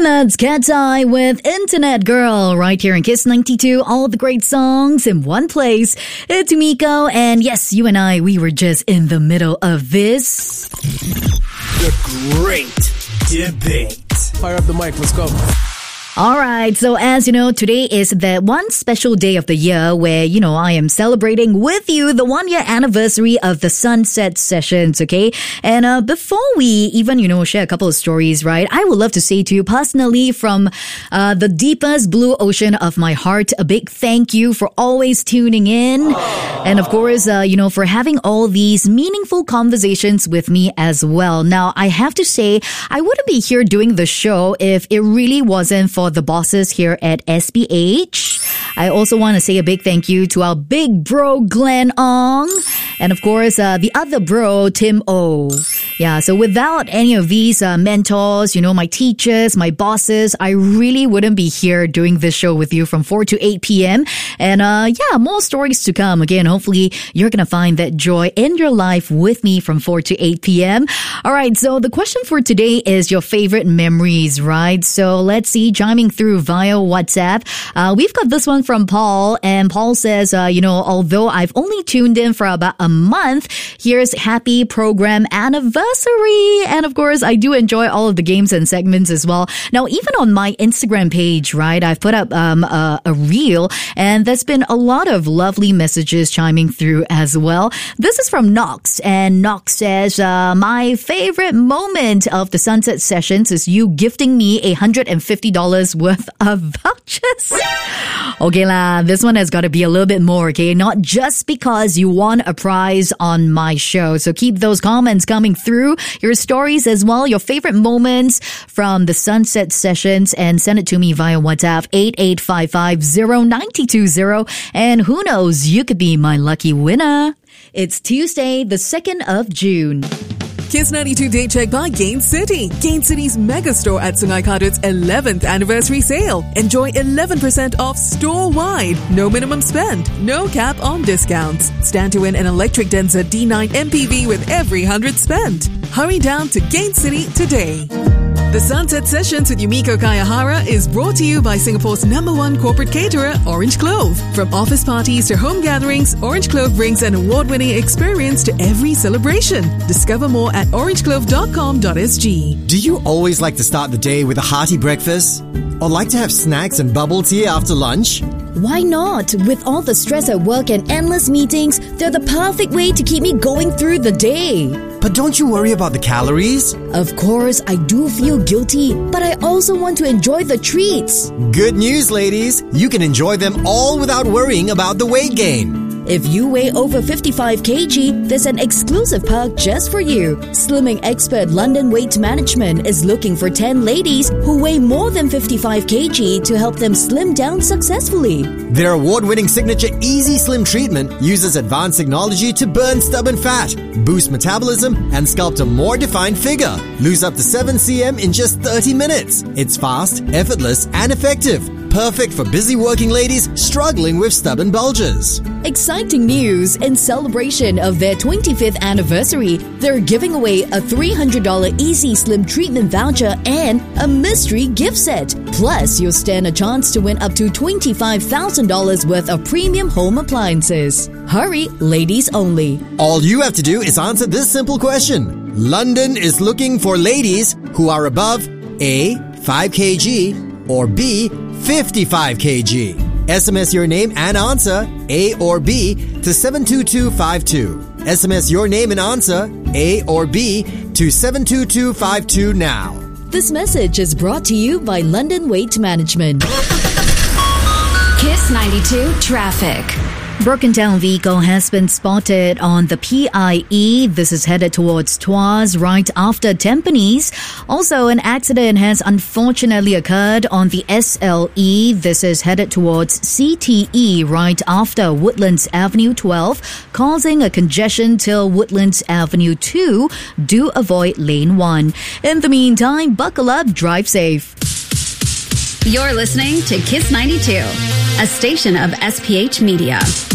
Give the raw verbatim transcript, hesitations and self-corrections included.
That's Cat's Eye with Internet Girl right here in Kiss ninety-two. All the great songs in one place. It's Miko, and yes, you and I, we were just in the middle of this. The Great Debate. Fire up the mic, let's go. All right, so as you know, today is the one special day of the year where, you know, I am celebrating with you the one year anniversary of the Sunset Sessions, okay? And uh, before we even, you know, share a couple of stories, right, I would love to say to you personally from uh, the deepest blue ocean of my heart, a big thank you for always tuning in. And of course, uh, you know, for having all these meaningful conversations with me as well. Now, I have to say, I wouldn't be here doing the show if it really wasn't for the bosses here at S P H. I also want to say a big thank you to our big bro, Glenn Ong. And of course, uh, the other bro, Tim O. Yeah, so without any of these uh, mentors, you know, my teachers, my bosses, I really wouldn't be here doing this show with you from four to eight p.m. And uh, yeah, more stories to come. Again, hopefully you're going to find that joy in your life with me from four to eight p.m. All right, so the question for today is your favorite memories, right? So let's see, chiming through via WhatsApp. Uh, we've got this one from Paul, and Paul says, uh, you know, although I've only tuned in for about a month, here's happy program anniversary. And of course, I do enjoy all of the games and segments as well. Now, even on my Instagram page, right, I've put up um, a, a reel, and there's been a lot of lovely messages chiming through as well. This is from Knox, and Knox says, uh, my favorite moment of the Sunset Sessions is you gifting me a one hundred fifty dollars worth of vouchers. Okay lah, this one has got to be a little bit more, okay? Not just because you won a prize on my show. So keep those comments coming through, your stories as well, your favorite moments from the Sunset Sessions, and send it to me via WhatsApp eight eight five five zero nine two zero. And who knows, you could be my lucky winner. It's Tuesday, the second of June. Kiss ninety-two Day Check by Gain City. Gain City's mega store at Sungai Kadut's eleventh anniversary sale. Enjoy eleven percent off store-wide. No minimum spend. No cap on discounts. Stand to win an electric Denza D nine M P V with every one hundred spent. Hurry down to Gain City today. The Sunset Sessions with Yumiko Kayahara is brought to you by Singapore's number one corporate caterer, Orange Clove. From office parties to home gatherings, Orange Clove brings an award-winning experience to every celebration. Discover more at orange clove dot com dot s g. Do you always like to start the day with a hearty breakfast? Or like to have snacks and bubble tea after lunch? Why not? With all the stress at work and endless meetings, they're the perfect way to keep me going through the day. But don't you worry about the calories? Of course, I do feel guilty, but I also want to enjoy the treats. Good news, ladies. You can enjoy them all without worrying about the weight gain. If you weigh over fifty-five kilograms, there's an exclusive perk just for you. Slimming expert London Weight Management is looking for ten ladies who weigh more than fifty-five kilograms to help them slim down successfully. Their award-winning signature Easy Slim treatment uses advanced technology to burn stubborn fat, boost metabolism, and sculpt a more defined figure. Lose up to seven centimeters in just thirty minutes. It's fast, effortless, and effective. Perfect for busy working ladies struggling with stubborn bulges. Exciting news! In celebration of their twenty-fifth anniversary, they're giving away a three hundred dollars Easy Slim treatment voucher and a mystery gift set. Plus, you'll stand a chance to win up to twenty-five thousand dollars worth of premium home appliances. Hurry, ladies only. All you have to do is answer this simple question. London is looking for ladies who are above A. five kilograms or B. fifty-five kilograms. S M S your name and answer, A or B, to seven two two five two. S M S your name and answer, A or B, to seven two two five two now. This message is brought to you by London Weight Management. Kiss ninety-two Traffic. Broken down vehicle has been spotted on the P I E. This is headed towards Tuas right after Tampines. Also, an accident has unfortunately occurred on the S L E. This is headed towards C T E right after Woodlands Avenue twelve, causing a congestion till Woodlands Avenue two. Do avoid lane one. In the meantime, buckle up, drive safe. You're listening to Kiss ninety-two, a station of S P H Media.